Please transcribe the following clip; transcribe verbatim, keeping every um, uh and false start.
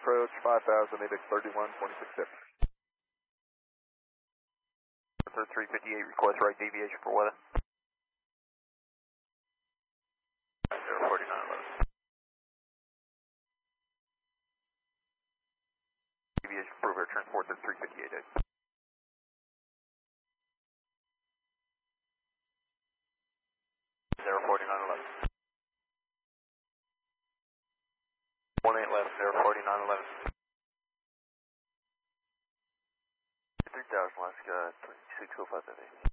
approach, five thousand, AVIX thirty-one, twenty-six tips. three fifty-eight, request right deviation for weather. zero forty-nine eleven. Deviation for air transport to three fifty-eight eight. zero forty-nine eleven. one eight left, zero forty-nine eleven. three thousand last sky, twenty-six oh five seven eight.